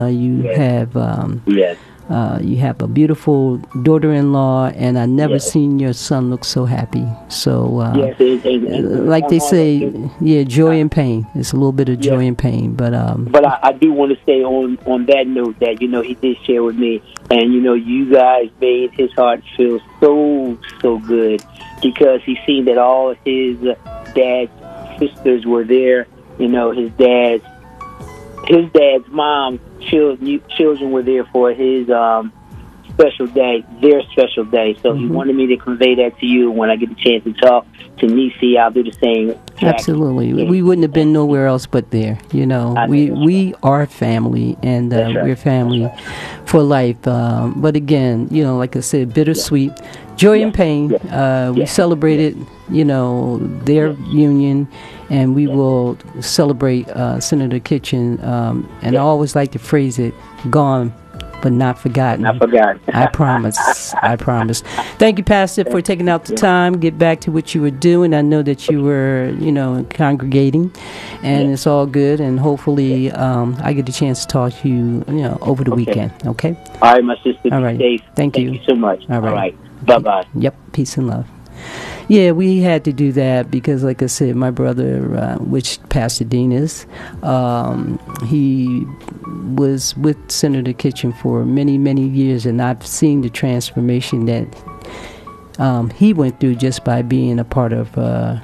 You Yes. have Yes. you have a beautiful daughter-in-law, and I never Yes. seen your son look so happy. So, Yes. like they say, yeah, joy uh, and pain. It's a little bit of yes. joy and pain, but But I do want to say on that note that he did share with me, and you guys made his heart feel so good because he seen that all his dad's sisters were there. His dad's mom children were there for his special day, their special day. So he wanted me to convey that to you. When I get the chance to talk to Nisi, I'll do the same. absolutely, we wouldn't have been nowhere else but there. We are family, and we're family for life. But again, like I said, bittersweet, joy and pain. We celebrated, their union, and we will celebrate Senator Kitchen. And I always like to phrase it: gone, but not forgotten. Not forgotten. I promise. I promise. Thank you, Pastor, for taking out the time. Get back to what you were doing. I know that you were, congregating, and it's all good. And hopefully, I get the chance to talk to you, over the weekend. Okay. All right, my sister. All right. Be safe. Thank you. Thank you so much. All right. All right. Bye-bye. Yep. Peace and love. Yeah, we had to do that because, like I said, my brother, which Pastor Dean is, he was with Senator Kitchen for many, many years, and I've seen the transformation that he went through just by being a part of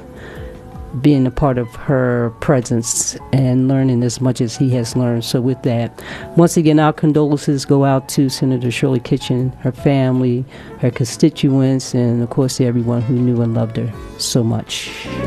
her presence and learning as much as he has learned. So with that, once again, our condolences go out to Senator Shirley Kitchen, her family, her constituents, and of course everyone who knew and loved her so much.